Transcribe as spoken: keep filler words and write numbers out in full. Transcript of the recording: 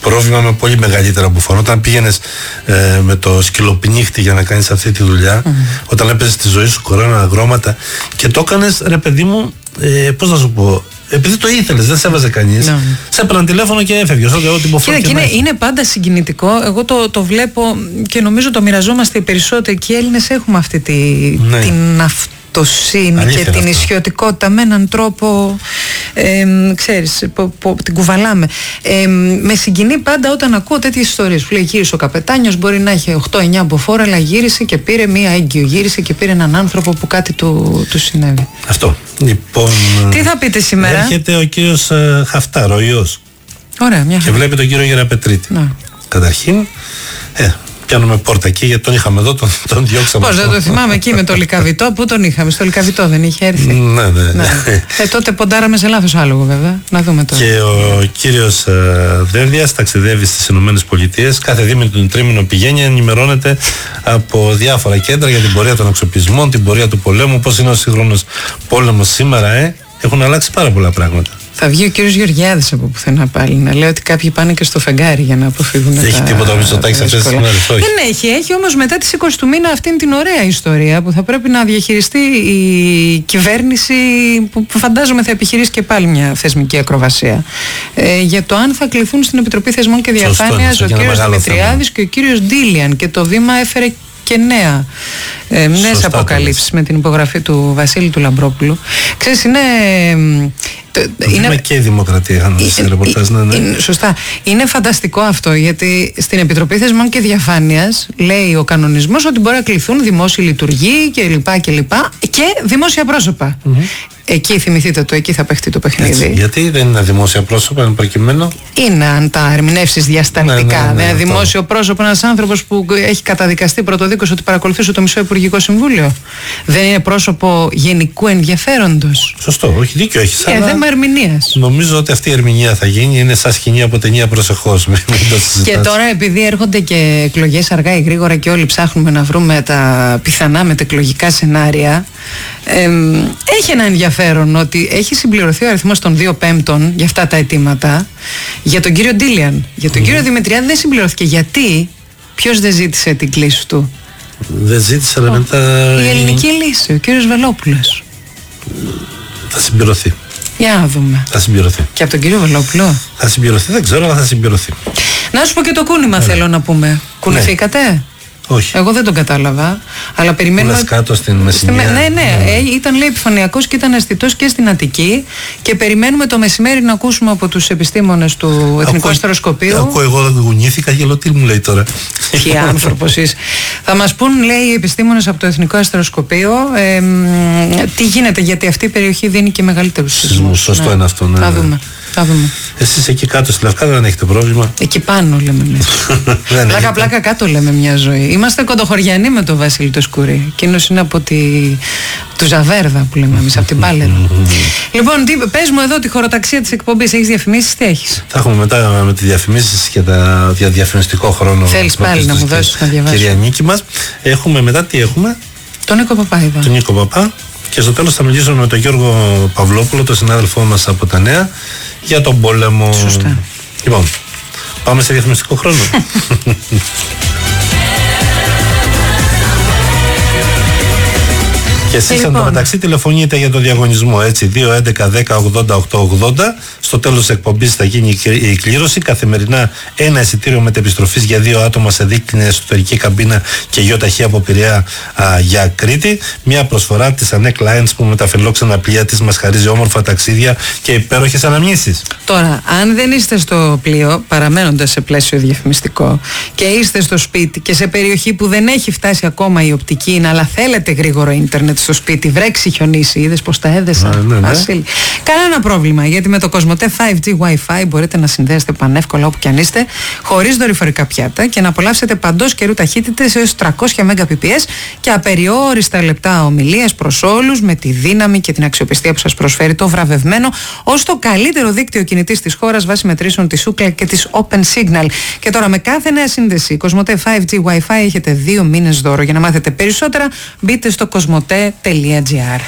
πρόβλημα με πολύ μεγαλύτερα μπουφόν. Όταν πήγαινες ε, με το σκυλοπνίχτη για να κάνεις αυτή τη δουλειά, mm-hmm. όταν έπαιζες τη ζωή σου κορώνα αγρώματα και το έκανες, ρε παιδί μου, ε, πώς να σου πω, επειδή το ήθελες, δεν σε έβαζε κανείς. Ναι. Σε έπαιρναν τηλέφωνο και έφευγες. Κοίτα, και είναι, είναι πάντα συγκινητικό. Εγώ το, το βλέπω και νομίζω το μοιραζόμαστε οι περισσότεροι. Και οι Έλληνες έχουμε αυτή τη, ναι. την αυτοσύνη και την αυτό. Ισιωτικότητα με έναν τρόπο. Ε, ξέρεις, πο, πο, την κουβαλάμε. Ε, με συγκινεί πάντα όταν ακούω τέτοιες ιστορίες. Που λέει, γύρισε ο καπετάνιος, μπορεί να έχει οκτώ εννιά μποφόρ, αλλά γύρισε και πήρε μία έγκυο. Γύρισε και πήρε έναν άνθρωπο που κάτι του, του συνέβη. Αυτό. Λοιπόν, τι θα πείτε σήμερα? Έρχεται ο κύριος ε, Χαφτάρ, ο ιός. Ωραία, μια χαρά. Και βλέπει τον κύριο Γεραπετρίτη. Να. Καταρχήν, ε, πιάνουμε πόρτα εκεί, γιατί τον είχαμε εδώ, τον, τον διώξαμε. Πώς, δεν το θυμάμαι εκεί με το Λυκαβητό. Πού τον είχαμε? Στο Λυκαβητό δεν είχε έρθει? Ναι, ναι. ναι. Ε, τότε ποντάραμε σε λάθος άλογο, βέβαια. Να δούμε τώρα. Και ο κύριος ε, Δένδιας ταξιδεύει στις Ηνωμένες Πολιτείες. Κάθε δίμηνο τρίμηνο πηγαίνει, ενημερώνεται από διάφορα κέντρα για την πορεία των εξοπλισμών, την πορεία του πολέμου, πώς είναι ο σύγχρονος πόλεμος σήμερα. Ε. Έχουν αλλάξει πάρα πολλά πράγματα. Θα βγει ο κύριος Γεωργιάδης από πουθενά πάλι να λέει ότι κάποιοι πάνε και στο φεγγάρι για να αποφύγουν. Έχει τα... τίποτα ο Μητσοτάκης αυτές τις μέρες? Δεν έχει, έχει όμως μετά τις είκοσι του μήνα αυτήν την ωραία ιστορία που θα πρέπει να διαχειριστεί η κυβέρνηση, που φαντάζομαι θα επιχειρήσει και πάλι μια θεσμική ακροβασία, ε, για το αν θα κληθούν στην Επιτροπή Θεσμών και Διαφάνειας ο κύριος Δημητριάδης και ο κύριος Ντίλιαν, και το βήμα έφερε και νέα, ε, νέες αποκαλύψεις με την υπογραφή του Βασίλη του Λαμπρόπουλου. Ξέρεις, είναι... Το, είναι και η Δημοκρατία είχαν δει ρεπορτάζ, ναι, ναι. Είναι, σωστά. Είναι φανταστικό αυτό, γιατί στην Επιτροπή Θεσμών και Διαφάνειας λέει ο κανονισμός ότι μπορεί να κληθούν δημόσιοι λειτουργοί και λοιπά και λοιπά και δημόσια πρόσωπα. Mm-hmm. Εκεί θυμηθείτε το, εκεί θα παιχτεί το παιχνίδι. Έτσι, γιατί δεν είναι δημόσια πρόσωπα, είναι προκειμένο. Είναι αν τα ερμηνεύσεις διασταλτικά. Ναι, ναι, ναι, ναι, δημόσιο πρόσωπο, ένας άνθρωπος που έχει καταδικαστεί πρωτοδίκως ότι παρακολουθούσε το μισό Υπουργικό Συμβούλιο. Δεν είναι πρόσωπο γενικού ενδιαφέροντος. Σωστό, όχι, δίκιο έχεις. Ε, θέμα ερμηνείας. Νομίζω ότι αυτή η ερμηνεία θα γίνει, είναι σαν σκηνή από ταινία προσεχώς. Και τώρα, επειδή έρχονται και εκλογές αργά ή γρήγορα και όλοι ψάχνουμε να βρούμε τα πιθανά μετεκλογικά σενάρια, ε, έχει ένα ενδιαφέρον ότι έχει συμπληρωθεί ο αριθμός των δύο πέμπτων για αυτά τα αιτήματα. Για τον κύριο Ντίλιαν. Για τον mm. κύριο Δημητριάδη δεν συμπληρώθηκε. Γιατί? Ποιος δεν ζήτησε την κλίση του? Δεν ζήτησε, αλλά μετά. Η ελληνική λύση, ο κύριος Βελόπουλος. Θα συμπληρωθεί. Για να δούμε. Θα συμπληρωθεί. Και από τον κύριο Βελόπουλο. Θα συμπληρωθεί, δεν ξέρω, αλλά θα συμπληρωθεί. Να σου πω και το κούνημα, ναι. θέλω να πούμε. Κουνηθήκατε? Ναι. Όχι. Εγώ δεν τον κατάλαβα. Αλλά περιμένουμε. Ήμουν κάτω στην Μεσσηνία. Ναι, ναι, ναι. Ε, ήταν λέει επιφανειακός και ήταν αισθητός και στην Αττική. Και περιμένουμε το μεσημέρι να ακούσουμε από τους επιστήμονες του Εθνικού Αστεροσκοπείου. Ακούω, εγώ δεν γουνήθηκα, γελώ, τι μου λέει τώρα. Τι άνθρωπος είσαι. Θα μας πούν, λέει, οι επιστήμονες από το Εθνικό Αστεροσκοπείο ε, τι γίνεται, γιατί αυτή η περιοχή δίνει και μεγαλύτερους σεισμούς. Σωστό ναι. είναι αυτό. Ναι, θα δούμε. Θα δούμε. Εσείς εκεί κάτω στη Λευκάδα δεν έχετε πρόβλημα? Εκεί πάνω λέμε εμείς. Πλάκα πλάκα κάτω λέμε μια ζωή. Είμαστε κοντοχωριανοί με τον Βασίλη το Σκουρί. Εκείνος είναι από τη... του Ζαβέρδα που λέμε εμείς, από την Πάλαιρα. Λοιπόν, τι, πες μου εδώ τη χωροταξία της εκπομπής. Έχεις διαφημίσεις, τι έχεις? Θα έχουμε μετά με τις διαφημίσεις και τα δια, διαφημιστικό χρόνο. Θέλεις πάλι να μου δώσεις να διαβάσω? Κυρία Νίκη μας. Έχουμε μετά τι έχουμε? Τον Νίκο Παπάιδα. Τον Νίκο Παπά. Και στο τέλος θα μιλήσουμε με τον Γιώργο Παυλόπουλο, τον συνάδελφό μας από τα Νέα, για τον πόλεμο. Σωστά. Λοιπόν, πάμε σε διαφημιστικό χρόνο. Και εσείς λοιπόν, εντωμεταξύ τηλεφωνείτε για το διαγωνισμό, έτσι, δύο έντεκα δέκα ογδόντα οκτώ ογδόντα. Στο τέλος της εκπομπής θα γίνει η κλήρωση. Καθημερινά ένα εισιτήριο μετεπιστροφής για δύο άτομα σε δίκτυα εσωτερική καμπίνα και γεωταχή από Πειραιά α, για Κρήτη. Μια προσφορά της Ανέκ Lines που με τα φιλόξενα πλοία της μας χαρίζει όμορφα ταξίδια και υπέροχες αναμνήσεις. Τώρα, αν δεν είστε στο πλοίο, παραμένοντας σε πλαίσιο διαφημιστικό, και είστε στο σπίτι και σε περιοχή που δεν έχει φτάσει ακόμα η οπτική, αλλά θέλετε γρήγορο ίντερνετ στο σπίτι, βρέξει, χιονίσει, είδες πως τα έδεσα? Ναι, ναι, ναι. Κανένα πρόβλημα, γιατί με το Κοσμοτέ φάιβ τζι Wi-Fi μπορείτε να συνδέσετε πανεύκολα όπου κι αν είστε, χωρίς δορυφορικά πιάτα, και να απολαύσετε παντός καιρού ταχύτητες έως τριακόσια Mbps και απεριόριστα λεπτά ομιλίες προς όλους, με τη δύναμη και την αξιοπιστία που σας προσφέρει το βραβευμένο ως το καλύτερο δίκτυο κινητής της χώρας βάσει μετρήσεων της Ookla και της Open Signal. Και τώρα με κάθε νέα σύνδεση Κοσμοτέ φάιβ τζι Wi-Fi έχετε δύο μήνες δώρο. Για να μάθετε περισσότερα, μπείτε στο κοσμοτέ τελεία τζι άρ.